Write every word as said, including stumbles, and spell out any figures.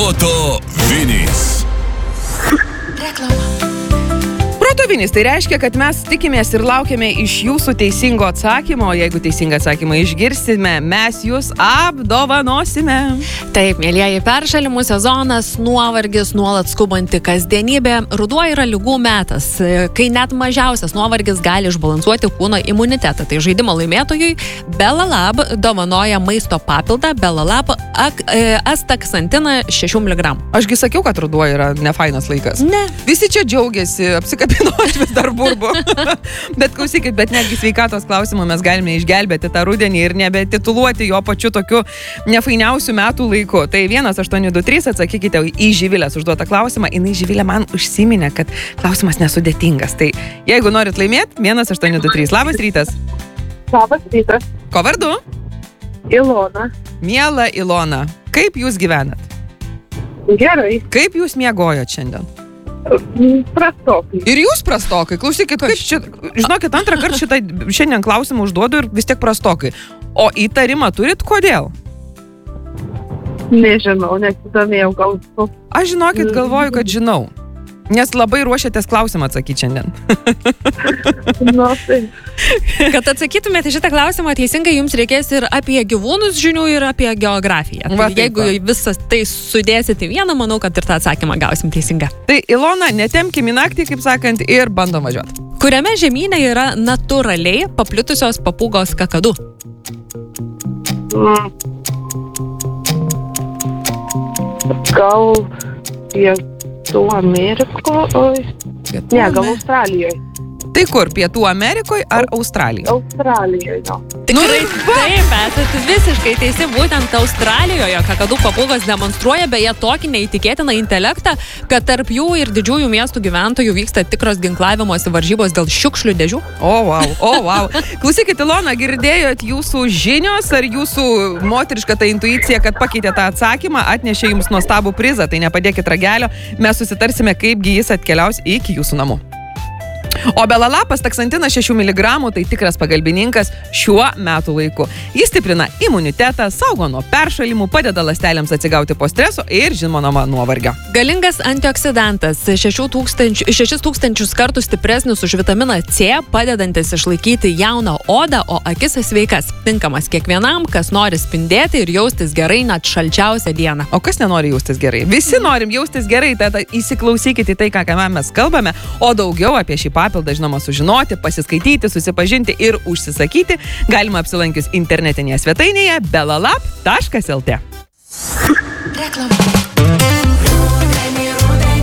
Proto Vinys. Reklama. Protovinis, tai reiškia, kad mes tikimės ir laukiame iš jūsų teisingo atsakymo, o jeigu teisingą atsakymą išgirsime, mes jūs apdovanosime. Taip, mėlyjeji, peršalimų sezonas, nuovargis, nuolat skubanti kasdienybė, ruduo yra ligų metas, kai net mažiausias nuovargis gali išbalansuoti kūno imunitetą. Tai žaidimo laimėtojui Belalab dovanoja maisto papildą Belalab Astaxantiną šešių miligramų. Ašgi sakiau, kad ruduo yra nefainas laikas. Ne. Visi čia džiaugiasi, apsikabino, aš vis dar burbu. Bet klausykit, bet netgi sveikatos klausimų mes galime išgelbėti tą rudenį ir nebetituluoti jo pačiu tokiu nefainiausių metų laiku. Tai vienas aštuoni du trys atsakykite į Živilės užduotą klausimą. Jinai Živilė man užsiminė, kad klausimas nesudėtingas. Tai jeigu norit laimėti, vienas aštuoni du trys. Labas rytas. Labas rytas. Ko vardu? Ilona. Miela Ilona, kaip jūs gyvenat? Gerai. Kaip jūs miegojot šiandien? Prastokai. Ir jūs prastokai. Klausykit, kaip čia, žinokit, antrą kartą šitą šiandien klausimą užduodu ir vis tiek prastokai. O įtarimą turit kodėl? Nežinau, nesidomėjau gal. Aš žinokit, galvoju, kad žinau. Nes labai ruošiatės klausimą atsakyti šiandien. Nu, tai. Kad atsakytumėte šitą klausimą teisingai, jums reikės ir apie gyvūnus žinių, ir apie geografiją. Va, Tai jeigu visas tai sudėsit į vieną, manau, kad ir tą atsakymą gausim teisingą. Tai Ilona, netemkim į naktį, kaip sakant, ir bandom važiuoti. Kuriame žemyne yra natūraliai paplitusios papūgos kakadu? Mm. Gal Pietų Ameriko, oi. Ne, gal Australijoje. Tai kur, Pietų Amerikoje ar Australijoje? Australijoje, jo. Tikrai taip, esat visiškai teisi, būtent Australijoje kakadų papūgos demonstruoja beje tokį neįtikėtiną intelektą, kad tarp jų ir didžiųjų miestų gyventojų vyksta tikros ginklavimosi varžybos dėl šiukšlių dėžių. O, wow, o, wow. Klausykit, Ilona, girdėjot jūsų žinios ar jūsų moteriška ta intuicija, kad pakeitė tą atsakymą, atnešė jums nuostabų prizą, tai nepadėkit ragelio, mes susitarsime, kaipgi jis atkeliaus iki jūsų namų. O Belalab Astaxantinas šešių miligramų tai tikras pagalbininkas šiuo metų laiku. Jis stiprina imunitetą, saugo nuo peršalimų, padeda ląstelėms atsigauti po streso ir, žinoma, nuovargio. Galingas antioksidantas, šešis tūkstančius kartų stipresnis už vitaminą C, padedantis išlaikyti jauną odą, o akis sveikas. Tinkamas kiekvienam, kas nori spindėti ir jaustis gerai net šalčiausią dieną. O kas nenori jaustis gerai? Visi norim jaustis gerai, tada įsiklausykite į tai, ką mes kalbame, o daugiau apie šį papildą, žinoma, sužinoti, pasiskaityti, susipažinti ir užsisakyti galima apsilankius internetinėje svetainėje belalab taškas lt. Reklama.